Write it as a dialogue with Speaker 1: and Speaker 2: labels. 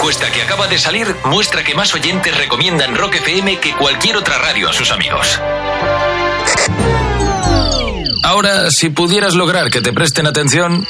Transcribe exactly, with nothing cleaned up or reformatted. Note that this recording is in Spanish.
Speaker 1: encuesta que acaba de salir muestra que más oyentes recomiendan Rock F M que cualquier otra radio a sus amigos. Ahora, si pudieras lograr que te presten atención,